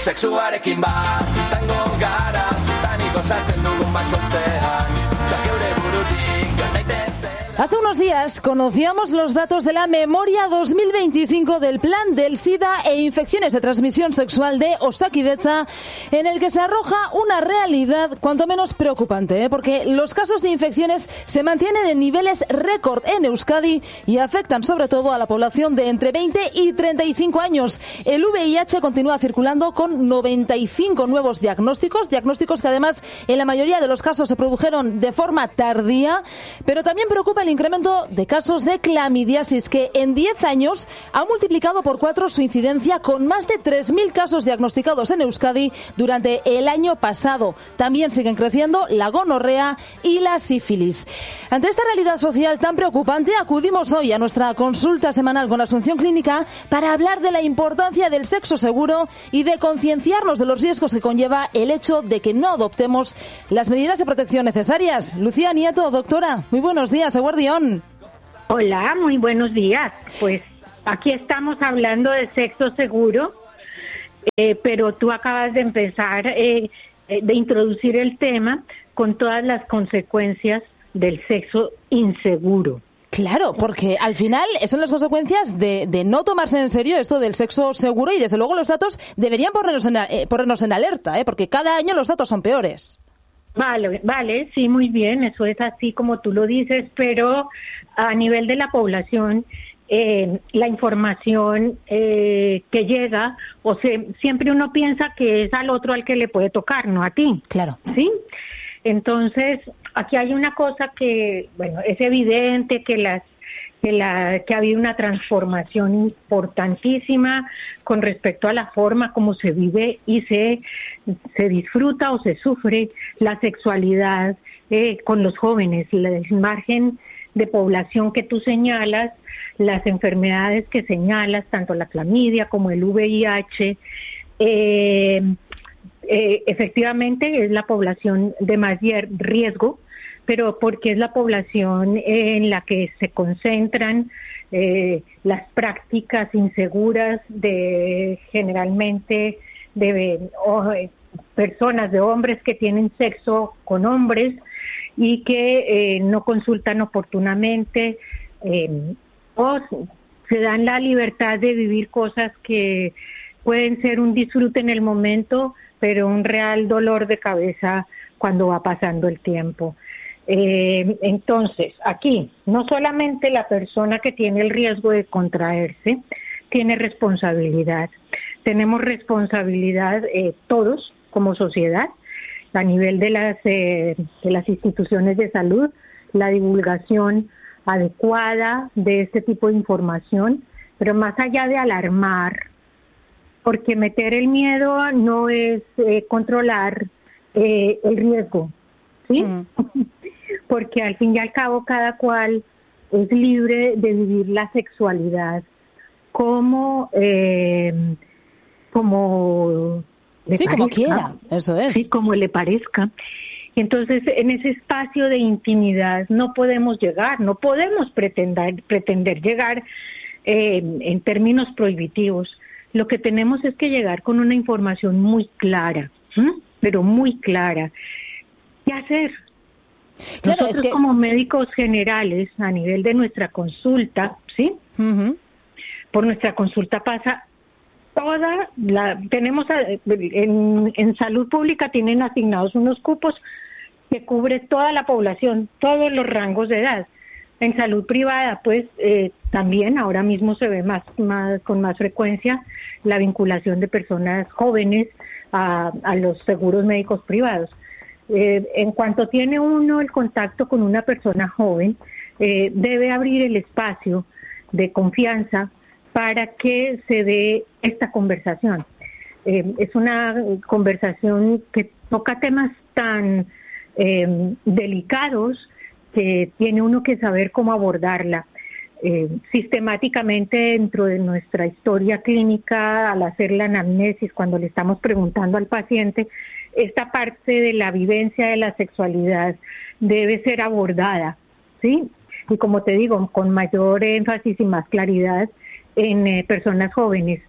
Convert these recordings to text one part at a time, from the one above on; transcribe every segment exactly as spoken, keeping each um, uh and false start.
Sexuarekin bat izango gara, zutaniko sartzen dugun bakoitzean, eta geure burutik joan daitezen. Hace unos días conocíamos los datos de la memoria dos mil veinticinco del Plan del SIDA e infecciones de transmisión sexual de Osakidetza, en el que se arroja una realidad cuanto menos preocupante, ¿eh? Porque los casos de infecciones se mantienen en niveles récord en Euskadi y afectan sobre todo a la población de entre veinte y treinta y cinco años. El V I H continúa circulando con noventa y cinco nuevos diagnósticos, diagnósticos que además en la mayoría de los casos se produjeron de forma tardía, pero también preocupa el incremento de casos de clamidiasis, que en diez años ha multiplicado por cuatro su incidencia, con más de tres mil casos diagnosticados en Euskadi durante el año pasado. También siguen creciendo la gonorrea y la sífilis. Ante esta realidad social tan preocupante, acudimos hoy a nuestra consulta semanal con Asunción Clínica para hablar de la importancia del sexo seguro y de concienciarnos de los riesgos que conlleva el hecho de que no adoptemos las medidas de protección necesarias. Lucía Nieto, doctora, muy buenos días, Eguardión. Hola, muy buenos días. Pues aquí estamos hablando de sexo seguro, eh, pero tú acabas de empezar, eh, de introducir el tema con todas las consecuencias del sexo inseguro. Claro, porque al final son las consecuencias de, de no tomarse en serio esto del sexo seguro, y desde luego los datos deberían ponernos en, eh, ponernos en alerta, ¿eh? Porque cada año los datos son peores. Vale, vale, sí, muy bien, eso es así como tú lo dices, pero a nivel de la población, eh, la información eh, que llega, o sea, siempre uno piensa que es al otro al que le puede tocar, no a ti. Claro. ¿Sí? Entonces, aquí hay una cosa que, bueno, es evidente que las que, la, que ha habido una transformación importantísima con respecto a la forma como se vive y se, se disfruta o se sufre la sexualidad eh, con los jóvenes. El margen de población que tú señalas, las enfermedades que señalas, tanto la clamidia como el V I H, eh, eh, efectivamente es la población de más riesgo, pero porque es la población en la que se concentran eh, las prácticas inseguras de generalmente de o, eh, personas, de hombres que tienen sexo con hombres y que eh, no consultan oportunamente eh, o se dan la libertad de vivir cosas que pueden ser un disfrute en el momento, pero un real dolor de cabeza cuando va pasando el tiempo. Eh, entonces, aquí, no solamente la persona que tiene el riesgo de contraerse tiene responsabilidad, tenemos responsabilidad eh, todos como sociedad, a nivel de las, eh, de las instituciones de salud, la divulgación adecuada de este tipo de información, pero más allá de alarmar, porque meter el miedo no es eh, controlar eh, el riesgo, ¿sí? Mm. Porque al fin y al cabo cada cual es libre de vivir la sexualidad como eh, como le sí, parezca, como quiera, eso es. Sí, como le parezca. Entonces, en ese espacio de intimidad no podemos llegar, no podemos pretender pretender llegar eh, en términos prohibitivos. Lo que tenemos es que llegar con una información muy clara, ¿sí? Pero muy clara. ¿Qué hacer? Claro, Nosotros es que... como médicos generales, a nivel de nuestra consulta, ¿sí? Uh-huh. Por nuestra consulta pasa toda la... Tenemos, en, en salud pública tienen asignados unos cupos que cubre toda la población, todos los rangos de edad. En salud privada, pues, eh, también ahora mismo se ve más, más con más frecuencia la vinculación de personas jóvenes a, a los seguros médicos privados. Eh, en cuanto tiene uno el contacto con una persona joven, eh, debe abrir el espacio de confianza para que se dé esta conversación. Eh, es una conversación que toca temas tan eh, delicados que tiene uno que saber cómo abordarla. Eh, sistemáticamente dentro de nuestra historia clínica, al hacer la anamnesis, cuando le estamos preguntando al paciente, esta parte de la vivencia de la sexualidad debe ser abordada, ¿sí? Y como te digo, con mayor énfasis y más claridad en eh, personas jóvenes.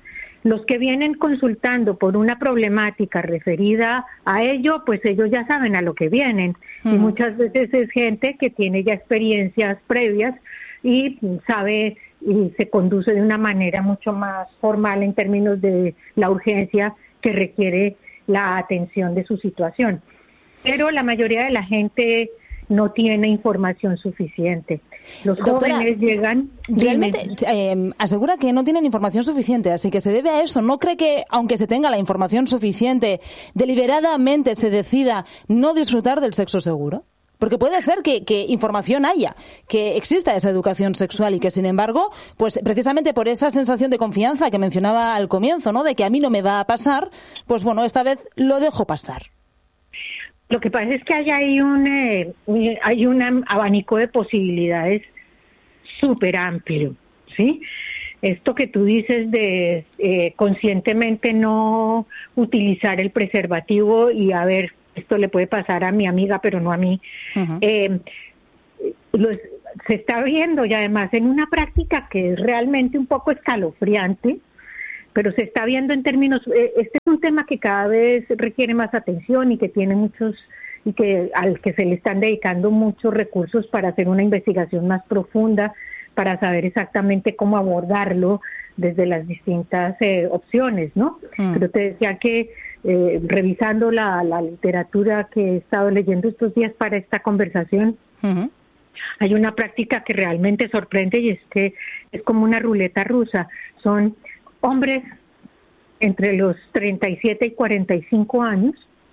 Los que vienen consultando por una problemática referida a ello, pues ellos ya saben a lo que vienen. Uh-huh. Y muchas veces es gente que tiene ya experiencias previas y sabe y se conduce de una manera mucho más formal en términos de la urgencia que requiere la atención de su situación. Pero la mayoría de la gente no tiene información suficiente. Los Doctora, jóvenes llegan... Realmente eh, asegura que no tienen información suficiente, así que se debe a eso. ¿No cree que, aunque se tenga la información suficiente, deliberadamente se decida no disfrutar del sexo seguro? Porque puede ser que, que información haya, que exista esa educación sexual y que, sin embargo, pues precisamente por esa sensación de confianza que mencionaba al comienzo, ¿no?, de que a mí no me va a pasar, pues bueno, esta vez lo dejo pasar. Lo que pasa es que hay, hay un eh, hay un abanico de posibilidades súper amplio, ¿sí? Esto que tú dices de eh, conscientemente no utilizar el preservativo y a ver, esto le puede pasar a mi amiga, pero no a mí. Uh-huh. Eh, lo, se está viendo y además en una práctica que es realmente un poco escalofriante, pero se está viendo en términos, eh, este es un tema que cada vez requiere más atención y que tiene muchos, y que al que se le están dedicando muchos recursos para hacer una investigación más profunda, para saber exactamente cómo abordarlo desde las distintas eh, opciones, ¿no? Mm. Pero te decía que eh, revisando la, la literatura que he estado leyendo estos días para esta conversación, uh-huh. hay una práctica que realmente sorprende y es que es como una ruleta rusa. Son hombres entre los treinta y siete y cuarenta y cinco años,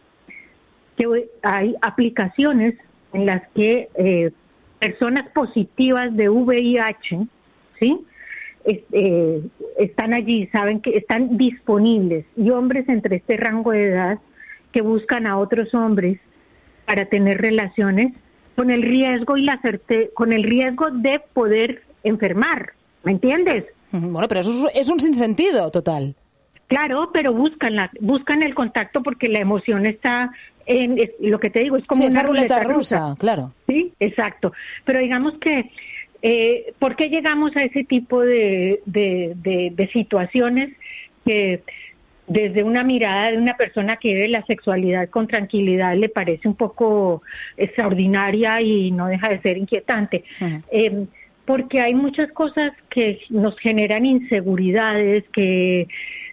que hay aplicaciones en las que eh, personas positivas de V I H, ¿sí?, es, eh, están allí, saben que están disponibles, y hombres entre este rango de edad que buscan a otros hombres para tener relaciones con el riesgo y la certe- con el riesgo de poder enfermar, ¿me entiendes? Bueno, pero eso es un sinsentido total. Claro, pero buscan la, buscan el contacto porque la emoción está en, es, lo que te digo, es como sí, una esa ruleta, ruleta rusa, rusa. Claro. Sí, exacto. Pero digamos que, eh, ¿por qué llegamos a ese tipo de, de, de, de situaciones que desde una mirada de una persona que vive la sexualidad con tranquilidad le parece un poco extraordinaria y no deja de ser inquietante? Uh-huh. Eh, porque hay muchas cosas que nos generan inseguridades, que,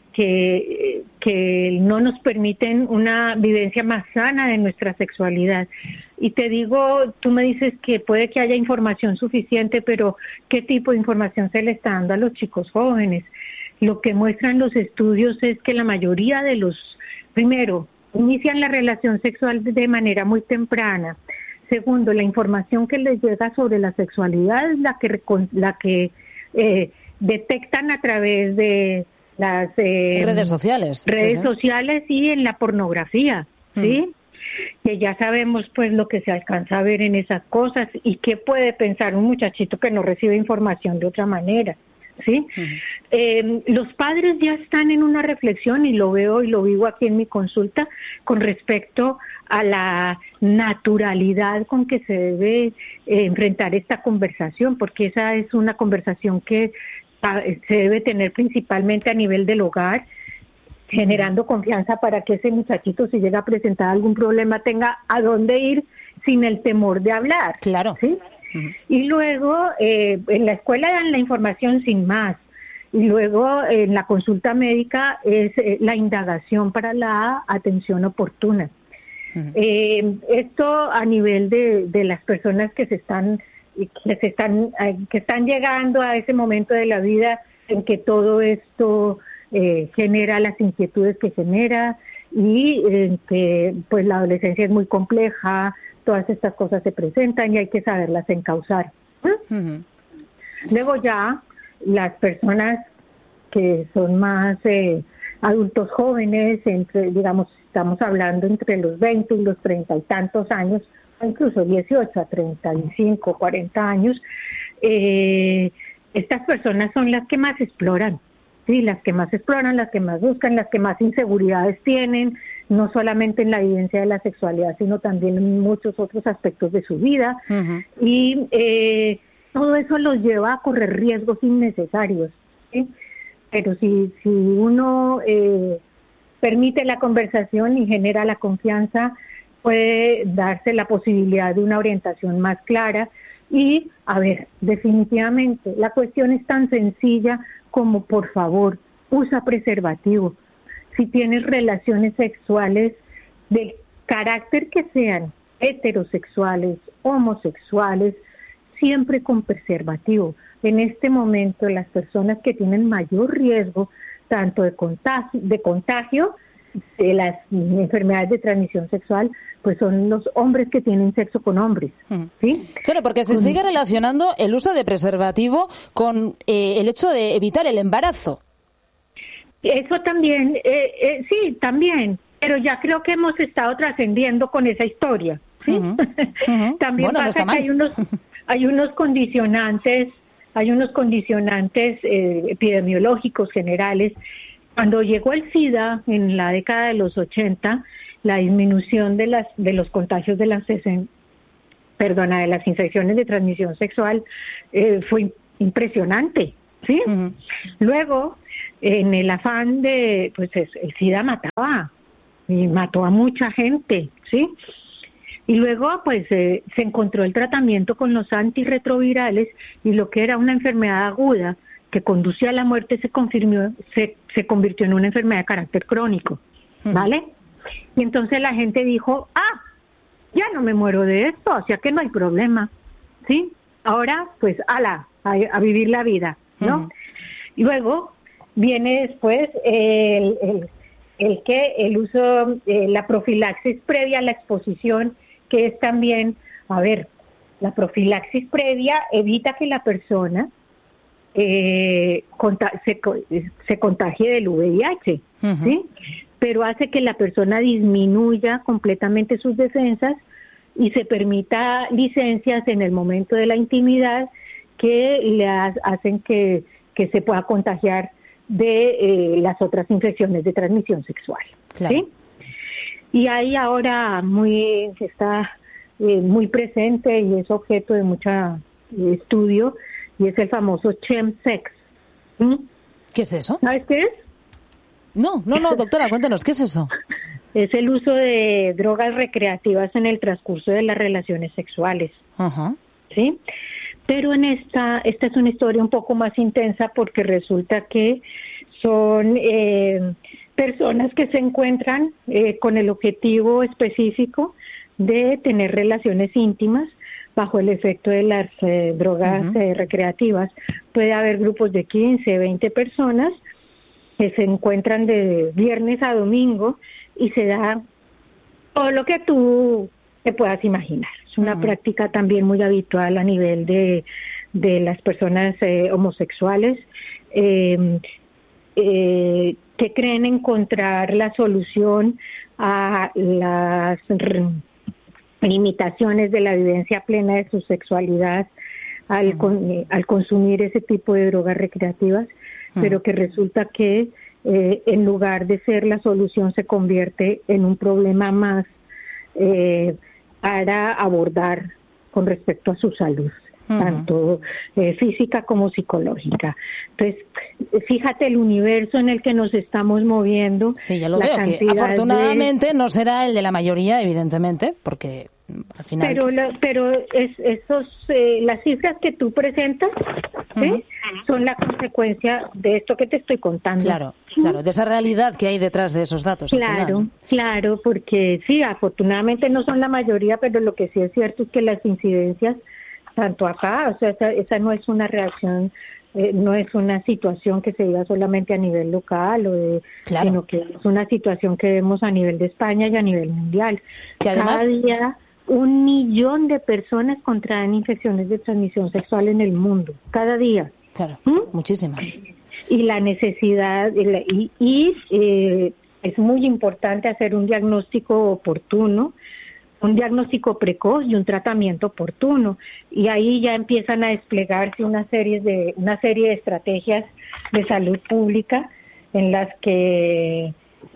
que, que no nos permiten una vivencia más sana de nuestra sexualidad. Y te digo, tú me dices que puede que haya información suficiente, pero ¿qué tipo de información se le está dando a los chicos jóvenes? Lo que muestran los estudios es que la mayoría de los, primero, inician la relación sexual de manera muy temprana. Segundo, la información que les llega sobre la sexualidad es la que, la que eh, detectan a través de las eh, redes sociales. Redes sí, sí. sociales y en la pornografía, ¿sí? Mm. Que ya sabemos pues lo que se alcanza a ver en esas cosas y qué puede pensar un muchachito que no recibe información de otra manera, ¿sí? Uh-huh. Eh, los padres ya están en una reflexión, y lo veo y lo vivo aquí en mi consulta, con respecto a la naturalidad con que se debe eh, enfrentar esta conversación, porque esa es una conversación que a, se debe tener principalmente a nivel del hogar, generando confianza para que ese muchachito, si llega a presentar algún problema, tenga a dónde ir sin el temor de hablar. Claro. ¿Sí? Uh-huh. Y luego, eh, en la escuela dan la información sin más. Y luego, en la consulta médica, es eh, la indagación para la atención oportuna. Uh-huh. Eh, esto a nivel de, de las personas que se están que se están que están llegando a ese momento de la vida en que todo esto eh, genera las inquietudes que genera, y eh, que pues la adolescencia es muy compleja, todas estas cosas se presentan y hay que saberlas encauzar. ¿Mm? Uh-huh. Luego ya las personas que son más eh, adultos jóvenes, entre digamos, estamos hablando entre los veinte y los treinta y tantos años, o incluso dieciocho a treinta y cinco, cuarenta años, eh, estas personas son las que más exploran, sí, las que más exploran, las que más buscan, las que más inseguridades tienen, no solamente en la vivencia de la sexualidad, sino también en muchos otros aspectos de su vida. Uh-huh. Y eh, todo eso los lleva a correr riesgos innecesarios, ¿sí? pero si, si uno eh, permite la conversación y genera la confianza, puede darse la posibilidad de una orientación más clara. Y, a ver, definitivamente, la cuestión es tan sencilla como, por favor, usa preservativo. Si tienes relaciones sexuales del carácter que sean, heterosexuales, homosexuales, siempre con preservativo. En este momento, las personas que tienen mayor riesgo, tanto de contagio, de contagio de las enfermedades de transmisión sexual, pues son los hombres que tienen sexo con hombres, ¿sí? Claro, porque se con... sigue relacionando el uso de preservativo con eh, el hecho de evitar el embarazo. Eso también, eh, eh, sí, también, pero ya creo que hemos estado trascendiendo con esa historia, ¿sí? Uh-huh. Uh-huh. También bueno, pasa no que hay unos, hay unos condicionantes, hay unos condicionantes eh, epidemiológicos generales. Cuando llegó el SIDA en la década de los ochenta, la disminución de las de los contagios de las perdona, de las infecciones de transmisión sexual eh, fue impresionante, ¿sí? Uh-huh. Luego, en el afán de, pues el SIDA mataba y mató a mucha gente, ¿sí? Y luego, pues eh, se encontró el tratamiento con los antirretrovirales y lo que era una enfermedad aguda que conducía a la muerte se confirmó, se, se convirtió en una enfermedad de carácter crónico, ¿vale? Y entonces la gente dijo, ah, ya no me muero de esto, o sea que no hay problema, ¿sí? Ahora, pues, ala, a, a vivir la vida, ¿no? Uh-huh. Y luego viene después el, el, el que el uso, eh, la profilaxis previa a la exposición, que es también, a ver, la profilaxis previa evita que la persona Eh, conta- se, se contagie del V I H, uh-huh. ¿sí? Pero hace que la persona disminuya completamente sus defensas y se permita licencias en el momento de la intimidad que le ha- hacen que, que se pueda contagiar de eh, las otras infecciones de transmisión sexual, claro. ¿sí? Y ahí ahora muy está eh, muy presente y es objeto de mucho eh, estudio, y es el famoso chemsex. ¿Mm? ¿Qué es eso? ¿Sabes qué es? No, no, no, doctora, cuéntanos, ¿qué es eso? Es el uso de drogas recreativas en el transcurso de las relaciones sexuales. Uh-huh. ¿Sí? Pero en esta, esta es una historia un poco más intensa porque resulta que son eh, personas que se encuentran eh, con el objetivo específico de tener relaciones íntimas bajo el efecto de las eh, drogas uh-huh. eh, recreativas. Puede haber grupos de quince, veinte personas que se encuentran de viernes a domingo y se da todo lo que tú te puedas imaginar. Es una uh-huh. práctica también muy habitual a nivel de, de las personas eh, homosexuales eh, eh, que creen encontrar la solución a las limitaciones de la vivencia plena de su sexualidad al, uh-huh. con, eh, al consumir ese tipo de drogas recreativas, uh-huh. pero que resulta que eh, en lugar de ser la solución se convierte en un problema más eh, para abordar con respecto a su salud, uh-huh. tanto eh, física como psicológica. Entonces, fíjate el universo en el que nos estamos moviendo. Sí, ya lo veo, que afortunadamente de... no será el de la mayoría, evidentemente, porque al final... Pero, la, pero es, esos, eh, las cifras que tú presentas, ¿sí? Uh-huh. son la consecuencia de esto que te estoy contando. Claro, claro, de esa realidad que hay detrás de esos datos. Claro, claro, porque sí, afortunadamente no son la mayoría, pero lo que sí es cierto es que las incidencias, tanto acá, o sea, esa, esa no es una reacción... Eh, no es una situación que se diga solamente a nivel local, o de, claro. sino que es una situación que vemos a nivel de España y a nivel mundial. Que además, cada día un millón de personas contraen infecciones de transmisión sexual en el mundo, cada día. Claro, ¿Mm? muchísimas. Y la necesidad, y, y eh, es muy importante hacer un diagnóstico oportuno, un diagnóstico precoz y un tratamiento oportuno, y ahí ya empiezan a desplegarse una serie de una serie de estrategias de salud pública en las que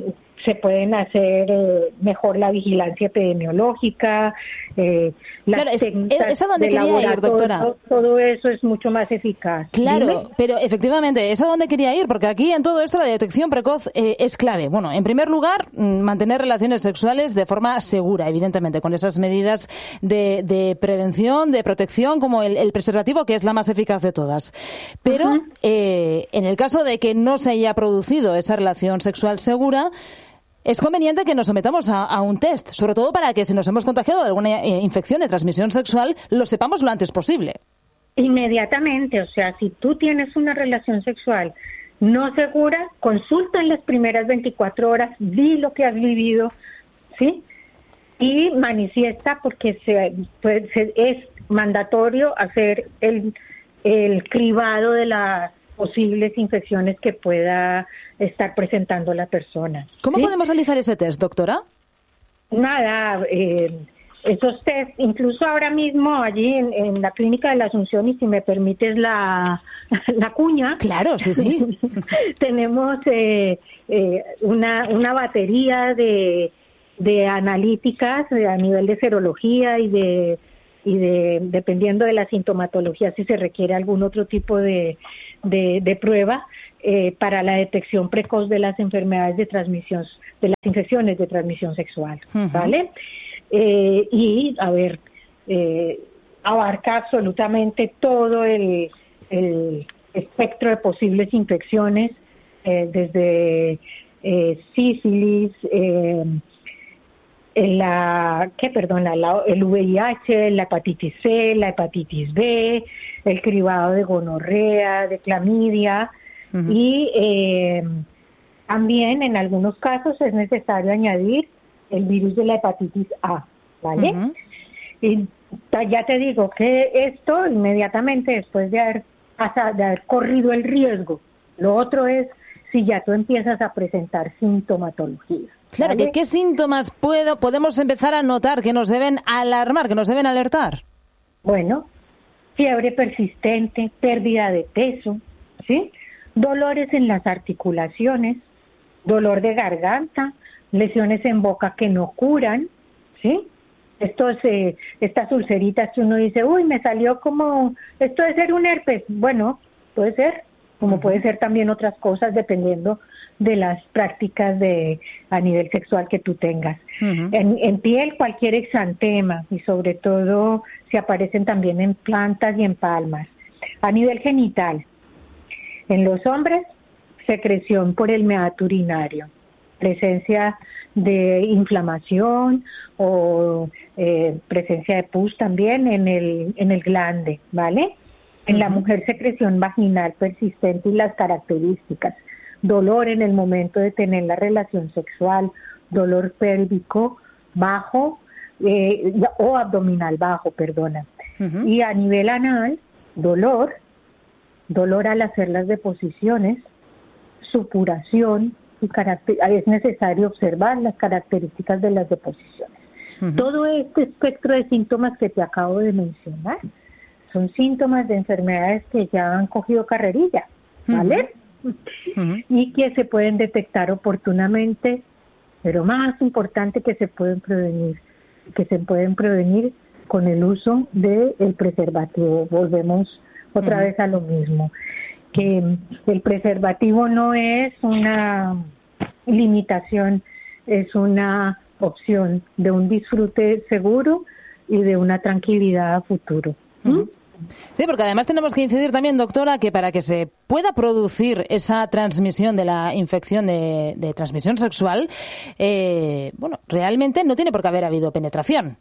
se pueden hacer eh, mejor la vigilancia epidemiológica, eh, las claro, es, técnicas es a donde de quería ir, doctora. Todo, todo eso es mucho más eficaz. Claro, Dime. pero efectivamente, es a donde quería ir, porque aquí en todo esto la detección precoz eh, es clave. Bueno, en primer lugar, mantener relaciones sexuales de forma segura, evidentemente, con esas medidas de, de prevención, de protección, como el, el preservativo, que es la más eficaz de todas. Pero uh-huh. eh, en el caso de que no se haya producido esa relación sexual segura, es conveniente que nos sometamos a, a un test, sobre todo para que si nos hemos contagiado de alguna eh, infección de transmisión sexual, lo sepamos lo antes posible. Inmediatamente, o sea, si tú tienes una relación sexual no segura, consulta en las primeras veinticuatro horas, di lo que has vivido, ¿sí? Y manifiesta, porque se, pues, se, es mandatorio hacer el, el cribado de las posibles infecciones que pueda estar presentando la persona. ¿Cómo ¿sí? podemos realizar ese test, doctora? Nada, eh, esos test, incluso ahora mismo allí en, en la clínica de la Asunción, y si me permites la, la cuña. Claro, sí, sí. tenemos eh, eh, una, una batería de, de analíticas a nivel de serología y de y de dependiendo de la sintomatología si se requiere algún otro tipo de, de, de prueba eh, para la detección precoz de las enfermedades de transmisión, de las infecciones de transmisión sexual, uh-huh. ¿vale? Eh, y, a ver, eh, abarca absolutamente todo el, el espectro de posibles infecciones, eh, desde eh, sífilis, eh, la, ¿qué, perdona, la, el V I H, la hepatitis C, la hepatitis B, el cribado de gonorrea, de clamidia, uh-huh. y eh, también en algunos casos es necesario añadir el virus de la hepatitis A, ¿vale? Uh-huh. Y ya te digo que esto inmediatamente después de haber, pasado, de haber corrido el riesgo, lo otro es si ya tú empiezas a presentar sintomatología. Claro, ¿qué, ¿qué síntomas puedo, podemos empezar a notar que nos deben alarmar, que nos deben alertar? Bueno, fiebre persistente, pérdida de peso, ¿sí? Dolores en las articulaciones, dolor de garganta, lesiones en boca que no curan, ¿sí? Estos, eh, estas ulceritas que uno dice, uy, me salió como, esto debe ser un herpes. Bueno, puede ser, como uh-huh. puede ser también otras cosas dependiendo de las prácticas de a nivel sexual que tú tengas. Uh-huh. En, en piel, cualquier exantema, y sobre todo si aparecen también en plantas y en palmas. A nivel genital, en los hombres, secreción por el meato urinario, presencia de inflamación o eh, presencia de pus también en el, en el glande, ¿vale? En uh-huh. la mujer, secreción vaginal persistente y las características. Dolor en el momento de tener la relación sexual, dolor pélvico bajo eh, o abdominal bajo, perdona. Uh-huh. Y a nivel anal, dolor, dolor al hacer las deposiciones, supuración, y caracter- es necesario observar las características de las deposiciones. Uh-huh. Todo este espectro de síntomas que te acabo de mencionar son síntomas de enfermedades que ya han cogido carrerilla, ¿vale? Uh-huh. Uh-huh. Y que se pueden detectar oportunamente, pero más importante que se pueden prevenir, que se pueden prevenir con el uso del preservativo. Volvemos otra uh-huh. vez a lo mismo, que el preservativo no es una limitación, es una opción de un disfrute seguro y de una tranquilidad a futuro. ¿Mm? Sí, porque además tenemos que incidir también, doctora, que para que se pueda producir esa transmisión de la infección de, de transmisión sexual, eh, bueno, realmente no tiene por qué haber habido penetración.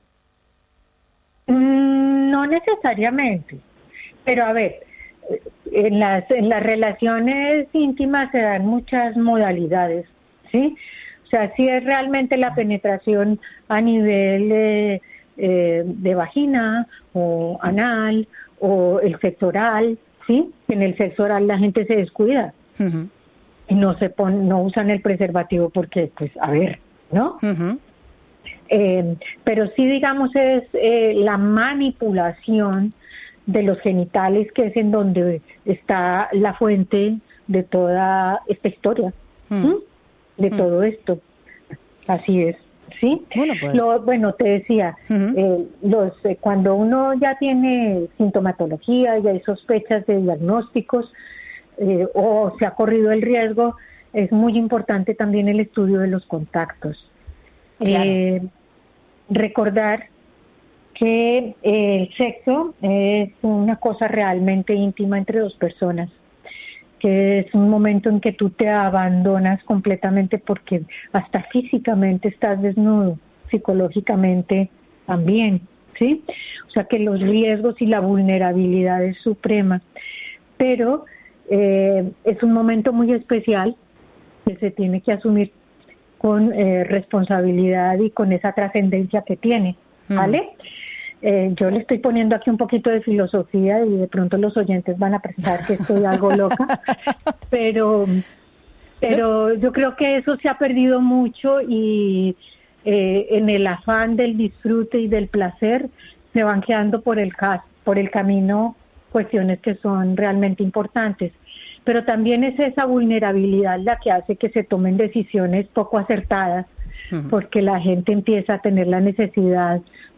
Mm, no necesariamente, pero a ver, en las en las relaciones íntimas se dan muchas modalidades, ¿sí? O sea, si es realmente la penetración a nivel de, eh, de vagina o anal o el sexo oral, ¿sí? En el sexo oral la gente se descuida uh-huh. y no se pon, no usan el preservativo porque, pues, a ver, ¿no? Uh-huh. Eh, pero sí, digamos, es eh, la manipulación de los genitales, que es en donde está la fuente de toda esta historia. Mm. ¿Mm? de mm. todo esto. Así es, ¿sí? Bueno, pues. Lo, bueno te decía, uh-huh. eh, los eh, cuando uno ya tiene sintomatología, ya hay sospechas de diagnósticos eh, o se ha corrido el riesgo, es muy importante también el estudio de los contactos. Claro. Eh, recordar que el sexo es una cosa realmente íntima entre dos personas, que es un momento en que tú te abandonas completamente porque hasta físicamente estás desnudo, psicológicamente también, ¿sí? O sea que los riesgos y la vulnerabilidad es suprema, pero eh, es un momento muy especial que se tiene que asumir con eh, responsabilidad y con esa trascendencia que tiene, ¿vale? Mm. Eh, yo le estoy poniendo aquí un poquito de filosofía y de pronto los oyentes van a pensar que estoy algo loca, pero pero yo creo que eso se ha perdido mucho y eh, en el afán del disfrute y del placer se van quedando por el ca- por el camino cuestiones que son realmente importantes. Pero también es esa vulnerabilidad la que hace que se tomen decisiones poco acertadas, uh-huh. porque la gente empieza a tener la necesidad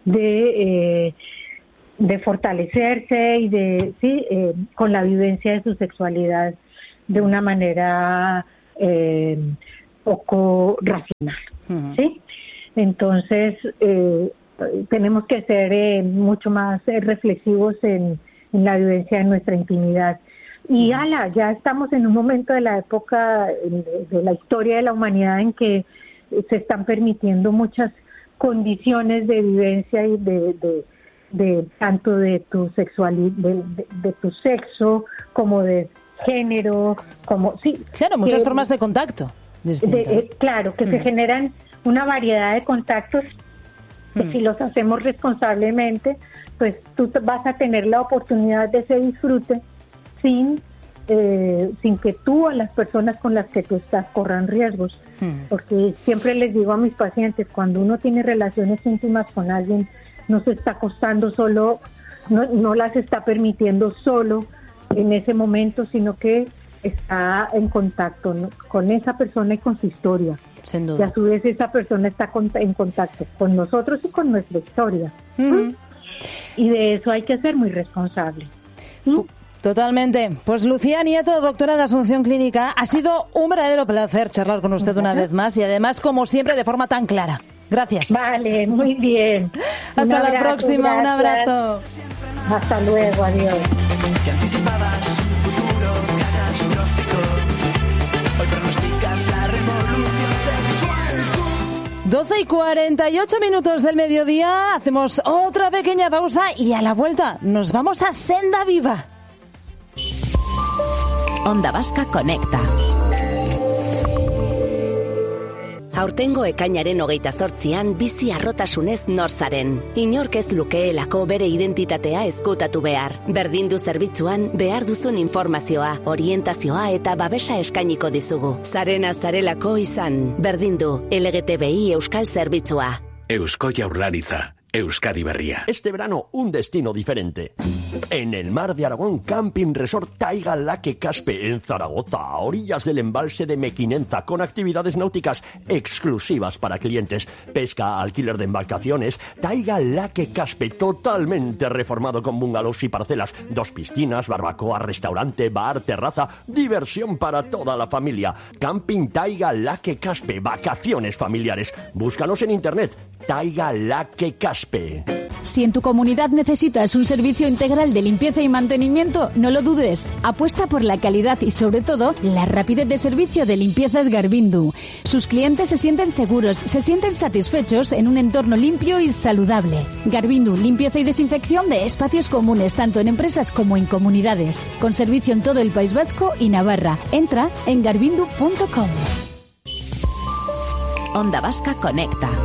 de eh, de fortalecerse y de sí eh, con la vivencia de su sexualidad de una manera eh, poco racional, uh-huh. ¿sí? Entonces eh, tenemos que ser eh, mucho más eh, reflexivos en, en la vivencia de nuestra intimidad. Y ala, ya estamos en un momento de la época de, de la historia de la humanidad en que se están permitiendo muchas condiciones de vivencia y de, de, de tanto de tu sexualidad, de, de, de tu sexo, como de género, como sí. Claro, muchas que, formas de contacto. De, eh, claro, que mm. se generan una variedad de contactos que mm. si los hacemos responsablemente, pues tú vas a tener la oportunidad de ese disfrute sin eh, sin que tú o las personas con las que tú estás corran riesgos. Hmm. Porque siempre les digo a mis pacientes, cuando uno tiene relaciones íntimas con alguien, no se está acostando solo, no, no las está permitiendo solo en ese momento, sino que está en contacto, ¿no?, con esa persona y con su historia. Sin duda. Y a su vez esa persona está con, en contacto con nosotros y con nuestra historia. Hmm. ¿Mm? Y de eso hay que ser muy responsable. ¿Mm? Totalmente. Pues Lucía Nieto, doctora de Asunción Clínica, ha sido un verdadero placer charlar con usted una vez más y además, como siempre, de forma tan clara. Gracias. Vale, muy bien. Hasta la próxima, gracias. Un abrazo. Hasta luego, adiós. Que anticipabas un futuro catastrófico. Hoy pronosticas la revolución sexual. doce y cuarenta y ocho minutos del mediodía. Hacemos otra pequeña pausa y a la vuelta nos vamos a Senda Viva. Onda Vasca Conecta. Aurtengo ekainaren hogeita zortzian bizi arrotasunez nor zaren. Inork ez lukeelako bere identitatea ezkutatu behar. Berdindu zerbitzuan behar duzun informazioa, orientazioa eta babesa eskainiko dizugu. Zarena zarelako izan. Berdindu L G T B I Euskal Zerbitzua. Eusko Jaurlaritza. Euskadi Berria. Este verano, un destino diferente. En el mar de Aragón, Camping Resort Taiga Laque Caspe, en Zaragoza, a orillas del embalse de Mequinenza, con actividades náuticas exclusivas para clientes. Pesca, alquiler de embarcaciones. Taiga Laque Caspe, totalmente reformado con bungalows y parcelas. Dos piscinas, barbacoa, restaurante, bar, terraza. Diversión para toda la familia. Camping Taiga Laque Caspe, vacaciones familiares. Búscanos en internet. Taiga Laque Caspe. Si en tu comunidad necesitas un servicio integral de limpieza y mantenimiento, no lo dudes. Apuesta por la calidad y, sobre todo, la rapidez de servicio de Limpiezas Garbindu. Sus clientes se sienten seguros, se sienten satisfechos en un entorno limpio y saludable. Garbindu, limpieza y desinfección de espacios comunes, tanto en empresas como en comunidades. Con servicio en todo el País Vasco y Navarra. Entra en garbindu punto com. Onda Vasca Conecta.